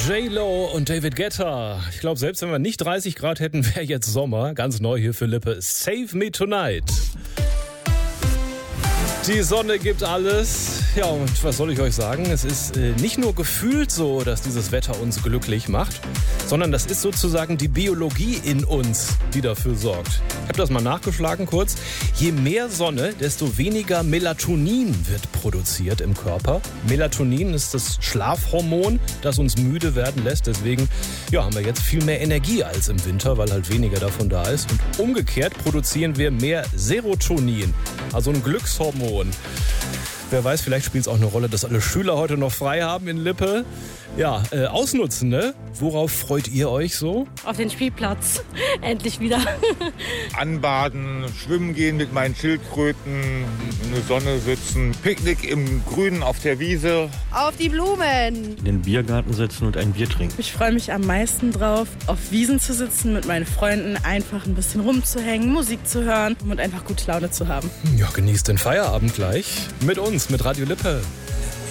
J-Lo und David Guetta. Ich glaube, selbst wenn wir nicht 30 Grad hätten, wäre jetzt Sommer. Ganz neu hier für Lippe. Save Me Tonight. Die Sonne gibt alles. Ja, und was soll ich euch sagen? Es ist nicht nur gefühlt so, dass dieses Wetter uns glücklich macht, sondern das ist sozusagen die Biologie in uns, die dafür sorgt. Ich habe das mal nachgeschlagen kurz. Je mehr Sonne, desto weniger Melatonin wird produziert im Körper. Melatonin ist das Schlafhormon, das uns müde werden lässt. Deswegen haben wir jetzt viel mehr Energie als im Winter, weil halt weniger davon da ist. Und umgekehrt produzieren wir mehr Serotonin, also ein Glückshormon. Wer weiß, vielleicht spielt es auch eine Rolle, dass alle Schüler heute noch frei haben in Lippe. Ja, ausnutzen, ne? Worauf freut ihr euch so? Auf den Spielplatz. Endlich wieder. Anbaden, schwimmen gehen mit meinen Schildkröten, in der Sonne sitzen, Picknick im Grünen auf der Wiese. Auf die Blumen. In den Biergarten sitzen und ein Bier trinken. Ich freue mich am meisten drauf, auf Wiesen zu sitzen, mit meinen Freunden einfach ein bisschen rumzuhängen, Musik zu hören und einfach gute Laune zu haben. Ja, genießt den Feierabend gleich mit uns, mit Radio Lippe.